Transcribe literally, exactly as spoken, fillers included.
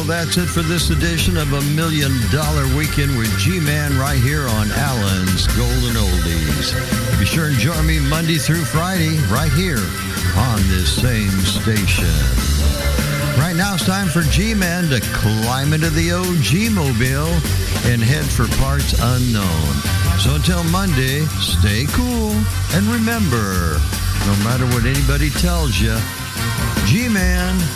that's it for this edition of A Million Dollar Weekend with G-Man right here on Allen's Golden Oldies. Be sure and join me Monday through Friday right here on this same station. Right now it's time for G-Man to climb into the O G Mobile and head for parts unknown. So until Monday, stay cool and remember, no matter what anybody tells you, G-Man